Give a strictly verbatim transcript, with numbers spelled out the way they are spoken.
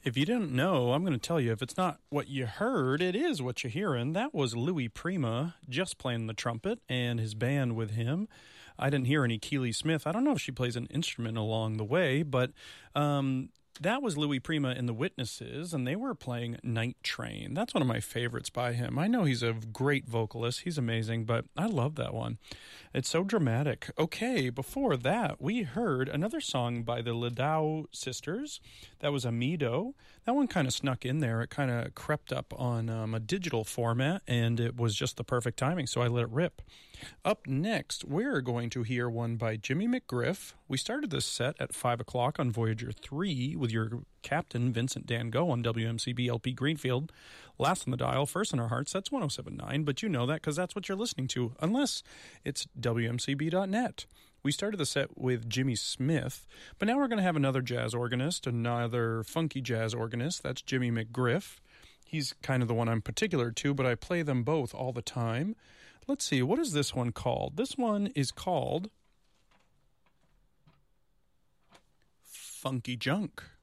If you didn't know, I'm going to tell you, if it's not what you heard, it is what you're hearing. That was Louis Prima just playing the trumpet and his band with him. I didn't hear any Keely Smith. I don't know if she plays an instrument along the way, but um, that was Louis Prima and the Witnesses, and they were playing Night Train. That's one of my favorites by him. I know he's a great vocalist. He's amazing, but I love that one. It's so dramatic. Okay, before that, we heard another song by the Ladau sisters. That was Amido. That one kind of snuck in there. It kind of crept up on um, a digital format, and it was just the perfect timing, so I let it rip. Up next, we're going to hear one by Jimmy McGriff. We started this set at five o'clock on Voyager three with your captain, Vincent Dan Go, on W M C B L P Greenfield. Last on the dial, first in our hearts, that's one oh seven point nine, but you know that because that's what you're listening to, unless it's W M C B dot net. We started the set with Jimmy Smith, but now we're going to have another jazz organist, another funky jazz organist. That's Jimmy McGriff. He's kind of the one I'm particular to, but I play them both all the time. Let's see, what is this one called? This one is called Funky Junk.